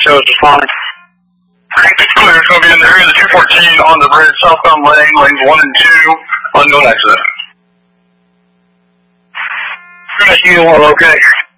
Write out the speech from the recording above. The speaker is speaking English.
shows is fine. It's clear. It's going to be in the area of the 214 on the bridge, southbound lane, lanes 1 and 2, unknown exit. You are okay.